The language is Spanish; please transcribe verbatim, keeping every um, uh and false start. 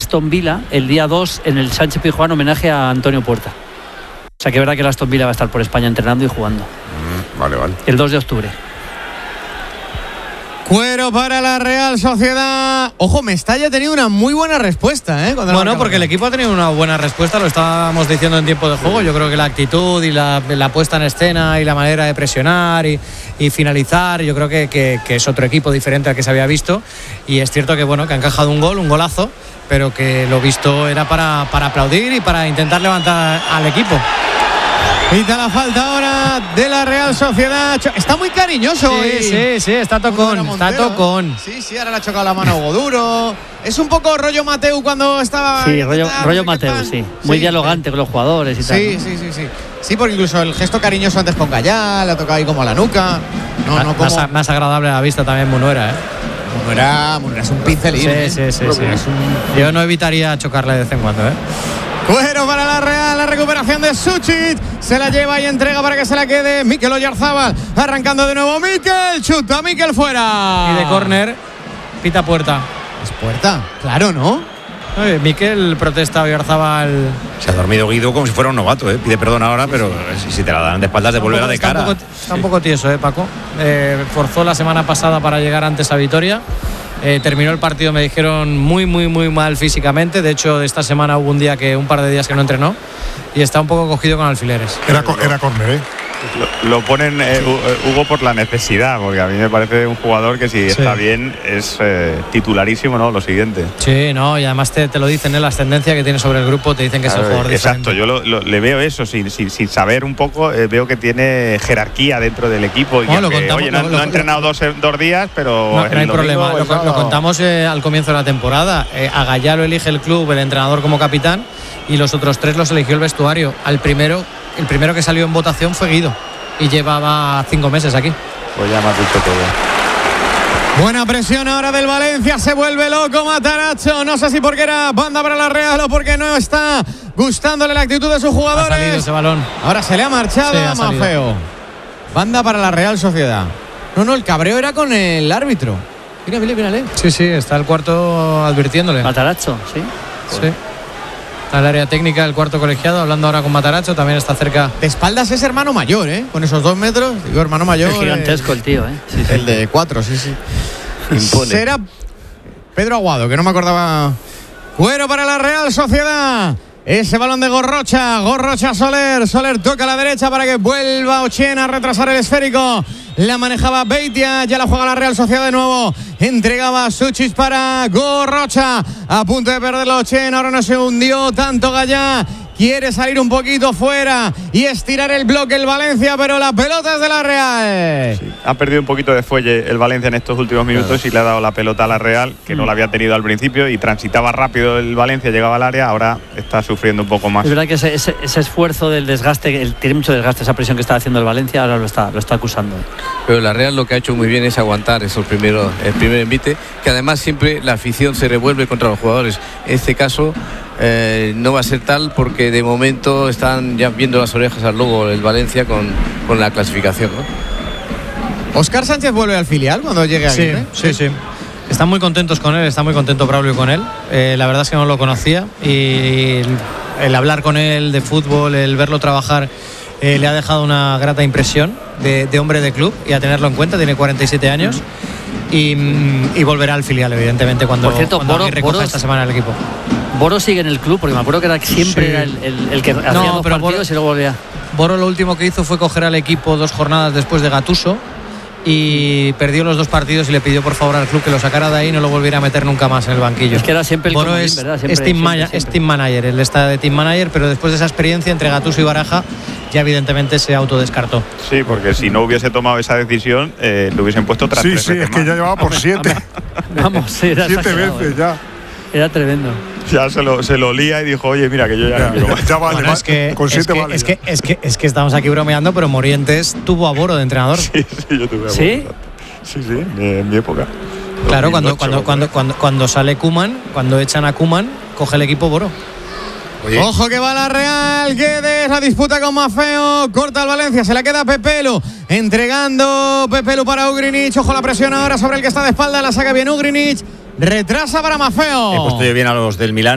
Aston Villa el día dos en el Sánchez Pizjuán, homenaje a Antonio Puerta. O sea que es verdad que el Aston Villa va a estar por España entrenando y jugando. Mm, vale, vale. El dos de octubre. Cuero para la Real Sociedad. Ojo, Mestalla ha tenido una muy buena respuesta, ¿eh? Bueno, porque el equipo ha tenido una buena respuesta, lo estábamos diciendo en tiempo de juego. Yo creo que la actitud y la, la puesta en escena y la manera de presionar y, y finalizar, yo creo que, que, que es otro equipo diferente al que se había visto. Y es cierto que, bueno, que han encajado un gol, un golazo, pero que lo visto era para, para aplaudir y para intentar levantar al equipo. Pita la falta ahora de la Real Sociedad. Está muy cariñoso. Sí, sí, sí, está tocón, está tocón. Sí, sí, ahora le ha chocado la mano a Hugo Duro. Es un poco rollo Mateu cuando estaba... Sí, rollo, rollo Mateu, sí. Muy sí, dialogante sí. con los jugadores y sí, tal. Sí, ¿no? sí, sí, sí. Sí, porque incluso el gesto cariñoso antes con Gallá, le ha tocado ahí como a la nuca. No, no, como... más, más agradable a la vista también Munuera, ¿eh? Munuera, Munuera es un pincelín. Sí, ¿eh? sí, sí, sí. Es un... Yo no evitaría chocarle de vez en cuando, ¿eh? Cuero para la Real, la recuperación de Suchit, se la lleva y entrega para que se la quede Mikel Oyarzábal, arrancando de nuevo Mikel, chuta Mikel fuera. Y de córner, pita Puerta. ¿Es Puerta? Claro, ¿no? Oye, Mikel protesta a Oyarzábal. Se ha dormido Guido como si fuera un novato, ¿eh? Pide perdón ahora, pero si te la dan de espaldas, devuélvela de cara. Está un poco, está un poco tieso, ¿eh, Paco? Eh, forzó la semana pasada para llegar antes a Vitoria. Eh, terminó el partido, me dijeron, muy, muy, muy mal físicamente. De hecho, esta semana hubo un día que un par de días que no entrenó y está un poco cogido con alfileres. Era, era córner, ¿eh? Lo, lo ponen eh, Hugo por la necesidad, porque a mí me parece un jugador que si sí. está bien es eh, titularísimo, ¿no? Lo siguiente. Sí, no, y además te, te lo dicen, ¿eh? La ascendencia que tiene sobre el grupo, te dicen que claro, es el jugador exacto, diferente. yo lo, lo, le veo eso, sin, sin, sin saber un poco, eh, veo que tiene jerarquía dentro del equipo. Y no, lo que, contamos, oye, no, lo, no lo, ha entrenado dos, dos días, pero no, no hay problema, domingo, lo, lo contamos eh, al comienzo de la temporada. Eh, a Gallá lo elige el club, el entrenador como capitán, y los otros tres los eligió el vestuario. Al primero, el primero que salió en votación fue Guido. Y llevaba cinco meses aquí. Pues ya me has dicho todo. Buena presión ahora del Valencia. Se vuelve loco Matarazzo. No sé si porque era banda para la Real o porque no está gustándole la actitud de sus jugadores. Ha salido ese balón. Ahora se le ha marchado sí, a ha Mafeo. Banda para la Real Sociedad. No, no, el cabreo era con el árbitro. Mira, mira, mírale. Sí, sí, está el cuarto advirtiéndole. Matarazzo, sí. Sí. Está el área técnica del cuarto colegiado, hablando ahora con Matarazzo, también está cerca. De espaldas es hermano mayor, ¿eh? Con esos dos metros. Digo, hermano mayor. Es gigantesco eh, el tío, ¿eh? Sí, sí. El de cuatro, sí, sí. Impone. Será Pedro Aguado, que no me acordaba. Cuero para la Real Sociedad. Ese balón de Gorrocha, Gorrocha Soler, Soler toca a la derecha para que vuelva Ochen a retrasar el esférico. La manejaba Beitia, ya la juega la Real Sociedad de nuevo. Entregaba Suchis para Gorrocha. A punto de perderlo Ochen, ahora no se hundió tanto Gallá. Quiere salir un poquito fuera y estirar el bloque el Valencia, pero la pelota es de la Real. Sí, ha perdido un poquito de fuelle el Valencia en estos últimos minutos claro. y le ha dado la pelota a la Real, que mm. no la había tenido al principio, y transitaba rápido el Valencia, llegaba al área, ahora está sufriendo un poco más. Es verdad que ese, ese, ese esfuerzo del desgaste, el, tiene mucho desgaste, esa presión que está haciendo el Valencia, ahora lo está, lo está acusando. Pero la Real lo que ha hecho muy bien es aguantar esos primeros, el primer envite, que además siempre la afición se revuelve contra los jugadores. En este caso Eh, no va a ser tal porque de momento están ya viendo las orejas al lobo el Valencia con, con la clasificación, ¿no? Óscar Sánchez vuelve al filial cuando llegue sí, aquí, ¿eh? sí, sí. Están muy contentos con él, está muy contento Braulio con él. Eh, la verdad es que no lo conocía y el, el hablar con él de fútbol, el verlo trabajar, eh, le ha dejado una grata impresión de, de hombre de club y a tenerlo en cuenta. Tiene cuarenta y siete años. Y, y volverá al filial, evidentemente, cuando, Por cierto, cuando Boro, recoja Boro, esta semana el equipo. Boro sigue en el club, porque me acuerdo que era siempre sí. era el, el, el que hacía no, dos pero partidos Boro, y luego volvía. Boro lo último que hizo fue coger al equipo dos jornadas después de Gattuso y perdió los dos partidos y le pidió por favor al club que lo sacara de ahí y no lo volviera a meter nunca más en el banquillo. Es que era siempre el Boro comodín, es, ¿verdad? Siempre, es, team siempre, man, siempre. es team manager, él está de team manager, pero después de esa experiencia entre Gattuso y Baraja ya evidentemente se autodescartó. Sí, porque si no hubiese tomado esa decisión eh, le hubiesen puesto otras sí, tres sí, veces es que más. ya llevaba por siete. Vamos, sí, era siete veces eh. ya. Era tremendo. Ya se lo, se lo lía y dijo, oye, mira que yo ya, ya no quiero más. Ya vale, bueno, es que, con siete es, que, vale es, que, es, que, es que estamos aquí bromeando, pero Morientes tuvo a Boro de entrenador. Sí, sí, yo tuve a Boro. ¿Sí? Sí, sí, en mi época. Claro, dos mil ocho, cuando, cuando, cuando, cuando, cuando sale Koeman, cuando echan a Koeman, coge el equipo Boro. Oye. Ojo que va la Real, Guedes, la disputa con Mafeo, corta el Valencia, se la queda Pepelu, entregando Pepelu para Ugrinic, ojo la presión ahora sobre el que está de espalda, la saca bien Ugrinic, retrasa para Mafeo. He puesto yo bien a los del Milán.